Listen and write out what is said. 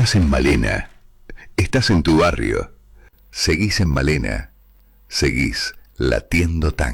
Estás en Malena. Estás en tu barrio. Seguís en Malena. Seguís latiendo tango.